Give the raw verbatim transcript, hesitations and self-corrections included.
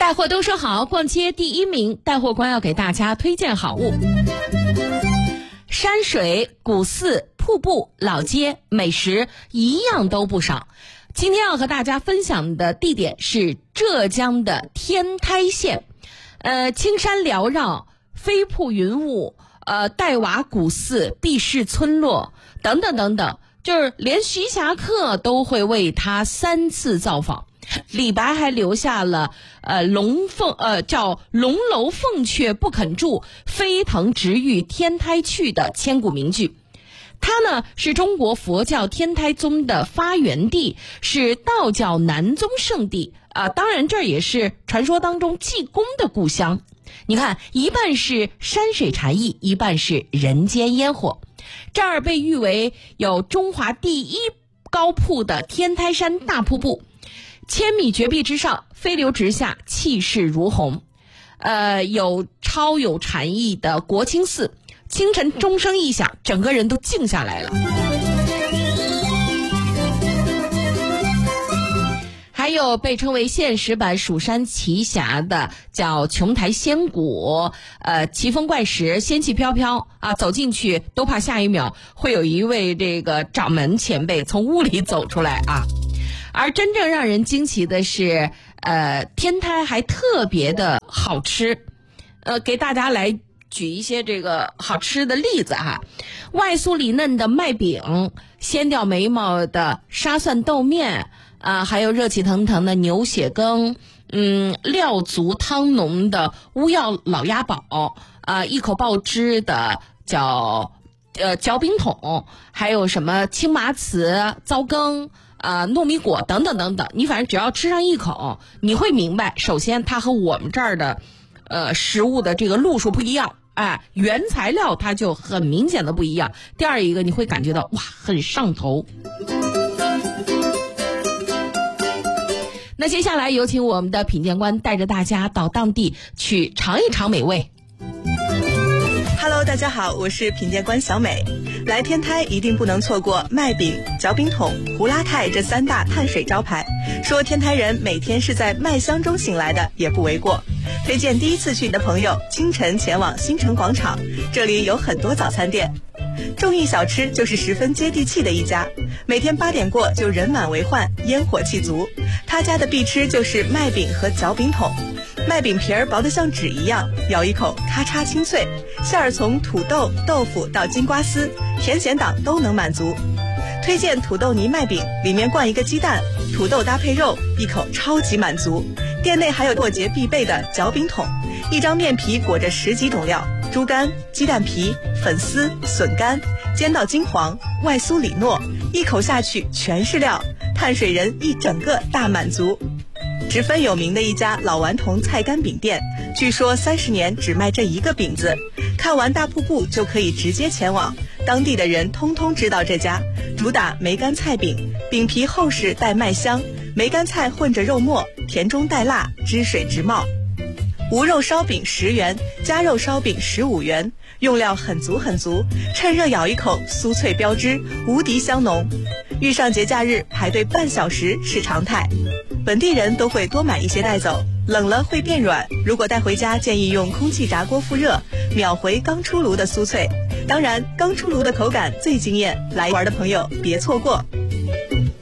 带货都说好，逛街第一名，带货官要给大家推荐好物。山水、古寺、瀑布、老街、美食一样都不少。今天要和大家分享的地点是浙江的天台县，呃，青山缭绕，飞瀑云雾，呃，带娃古寺、避世村落等等等等，就是连徐霞客都会为他三次造访。李白还留下了呃龙凤呃叫龙楼凤阙不肯住，飞腾直欲天台去的千古名句。它呢是中国佛教天台宗的发源地，是道教南宗圣地啊、呃，当然这儿也是传说当中济公的故乡。你看，一半是山水禅意，一半是人间烟火。这儿被誉为有中华第一高瀑的天台山大瀑布，千米绝壁之上，飞流直下，气势如虹。呃，有超有禅意的国清寺，清晨钟声一响，整个人都静下来了。还有被称为现实版蜀山奇侠的叫琼台仙谷，呃，奇峰怪石，仙气飘飘啊，走进去都怕下一秒会有一位这个掌门前辈从屋里走出来啊。而真正让人惊奇的是，呃，天台还特别的好吃，呃，给大家来举一些这个好吃的例子哈，外酥里嫩的麦饼，掀掉眉毛的沙蒜豆面。啊，还有热气腾腾的牛血羹，嗯，料足汤浓的乌药老鸭煲，啊，一口爆汁的叫呃嚼饼筒，还有什么青麻糍、糟羹，啊，糯米果等等等等。你反正只要吃上一口，你会明白，首先它和我们这儿的呃食物的这个路数不一样，哎，原材料它就很明显的不一样。第二一个，你会感觉到哇，很上头。那接下来有请我们的品鉴官带着大家到当地去尝一尝美味。 Hello， 大家好，我是品鉴官小美。来天台一定不能错过麦饼、嚼饼筒、胡辣泰这三大碳水招牌。说天台人每天是在麦香中醒来的，也不为过。推荐第一次去的朋友清晨前往新城广场，这里有很多早餐店。众义小吃就是十分接地气的一家，每天八点过就人满为患，烟火气足。他家的必吃就是麦饼和嚼饼筒，麦饼皮儿薄得像纸一样，咬一口咔嚓清脆，馅儿从土豆、豆腐到金瓜丝，甜咸党都能满足。推荐土豆泥麦饼，里面灌一个鸡蛋，土豆搭配肉，一口超级满足。店内还有过节必备的嚼饼筒，一张面皮裹着十几种料，猪肝、鸡蛋皮、粉丝、笋干，煎到金黄，外酥里糯，一口下去全是料，碳水人一整个大满足。十分有名的一家老顽童菜干饼店，据说三十年只卖这一个饼子。看完大瀑布就可以直接前往，当地的人通通知道这家，主打梅干菜饼，饼皮厚实带麦香，梅干菜混着肉末，甜中带辣，汁水直冒。无肉烧饼十元，加肉烧饼十五元，用料很足很足，趁热咬一口，酥脆标汁，无敌香浓。遇上节假日排队半小时是常态，本地人都会多买一些带走，冷了会变软，如果带回家建议用空气炸锅复热，秒回刚出炉的酥脆。当然刚出炉的口感最惊艳，来玩的朋友别错过。